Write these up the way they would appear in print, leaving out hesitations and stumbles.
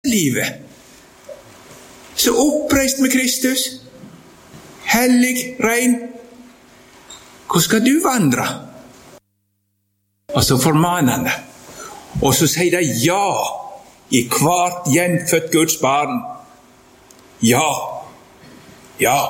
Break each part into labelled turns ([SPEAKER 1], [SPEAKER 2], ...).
[SPEAKER 1] livet. Så oppreist med Kristus, hellig, rein. Hvor skal du vandre? Og så formaner han det. Og så sier det ja i hvert gjenfødt Guds barn. Ja. Ja.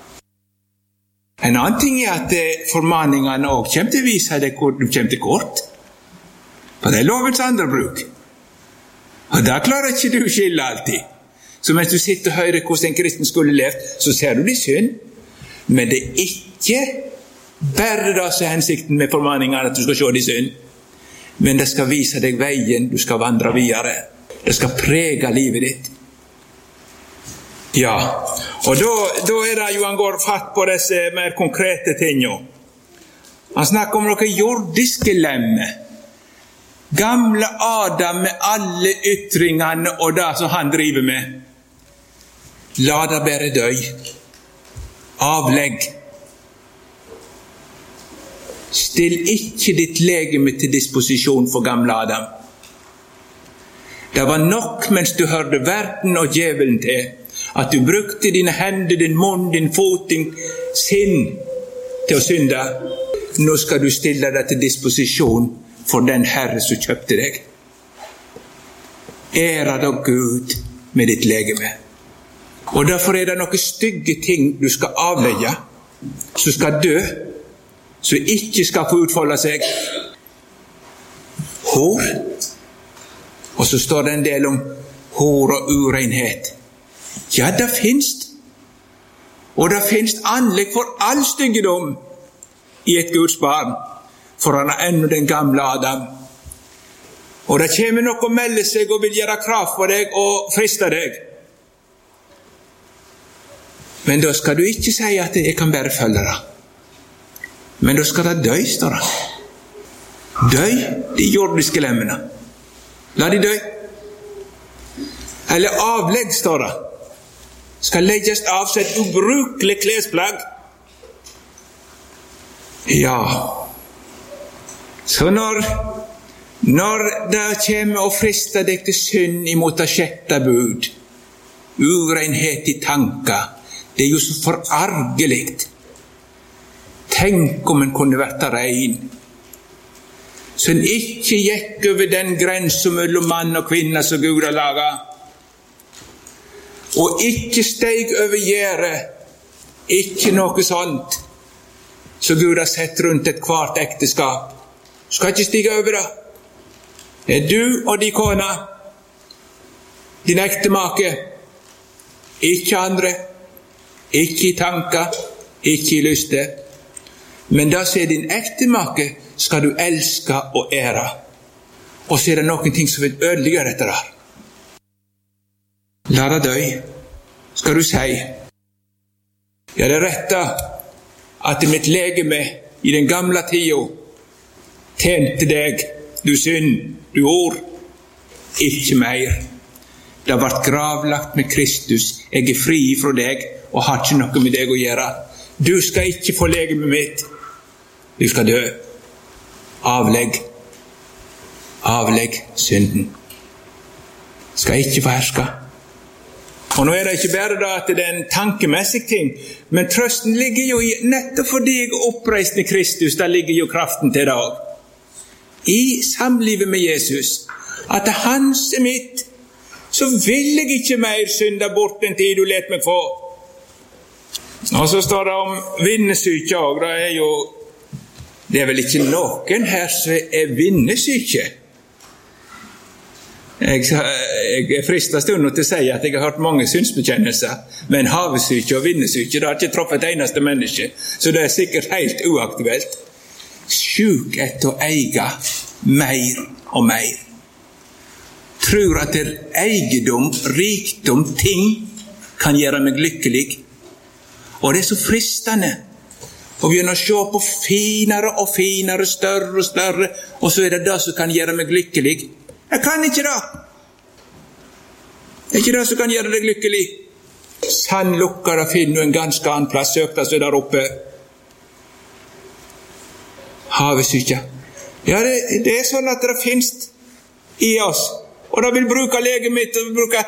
[SPEAKER 1] En annen ting at formaningene også kommer til å vise deg hvor du kommer til kort. For det lovens andre bruk. Og da klarer ikke du å skille alltid. Så mens du sitter og hører hvordan en kristen skulle levd, så ser du det synd. Men det ikke bare det som hensikten med formaningene at du skal se det synd. Men det skal vise deg veien du skal vandre videre. Det skal prege livet ditt. Ja, og da det jo han går fatt på disse mer konkrete tingene. Han snakker om noen jordiske lemmer. Gamle Adam med alle ytringene og det som han driver med. La det bare døy. Avlegg. Still ikke ditt legeme til disposisjon for gamle Adam. Det var nok mens du hørte verden og djevelen til, at du brukte dine hender, din munn, din fot, din sinn til å synde. Nå skal du stille deg til disposisjon for den Herre som kjøpte deg. Ære da Gud med ditt legeme. Og derfor det noen stygge ting du skal avlegge, som skal dø, som ikke skal få utfolde seg. Hår. Og så står det en del om hår og urenhet. Ja, det finnes. Og det finnes anlegg for all styggedom i et Guds barn, for han ennå den gamle Adam. Og det kommer noe å melde seg og vil gjøre krav på deg og friste deg. Men da skal du ikke si at jeg kan bare følge det. Men da skal det dø, står det. Døy de jordiske lemmene. La de dø. Eller avlegg, står det. Skal legges av seg et ubrukelig klesplagg. Ja. Så når det kommer og frister deg til synd imot det sjette bud, urenhet i tanker, det jo så forargelig. Tenk om en kunne vært rein, så en ikke gikk over den grensen mellom mann og kvinne som Gud har laget, og ikke steg over gjerdet, ikke noe sånt som Gud har sett rundt et hvert ekteskap. Skal ikke stige over det. Det du og din kone, din ektemake, ikke andre, ikke i tanker, ikke i lyste. Men da så din ektemake skal du elske og ære. Og så det noen ting som vil ødelegge dette der. La det dø, skal du si. Ja, det rette at mitt legeme i den gamle tida tjente deg, du synd, du ord, ikke mer. Det har vært gravlagt med Kristus. Jeg fri fra deg og har ikke noe med deg å gjøre. Du skal ikke få legeme mitt. Du skal dø. Avlegg. Avlegg synden. Skal ikke få herske. Og nå det ikke bare da at det en tankemessig ting, men trøsten ligger jo i, nettopp fordi jeg oppreist med Kristus, der ligger jo kraften til det også. I samlivet med Jesus, at det hans mitt, så vil jeg ikke mer synde bort den tid du let meg få. Og så står det om vinnesyke også. Det vel ikke noen her som vinnesyke. Jeg frister stunden til å si at jeg har hørt mange synsbekjennelser, men havesyke og vinnesyke, det har ikke truffet et eneste menneske, så det sikkert helt uaktuelt. Sjuk etter å eie mer og mer. Tror at det eiendom, rikdom, ting kan gjøre meg lykkelig. Og det så fristende å begynne å se på finere og finere, større og større, og så det som kan gjøre meg lykkelig. Jeg kan ikke det. Det ikke det som kan gjøre deg lykkelig. Sann lukker og finner en ganske annen plass, søkta seg der oppe. Havesyke. Ja, det sånn at det finnes i oss, og det vil bruke legemet, og bruke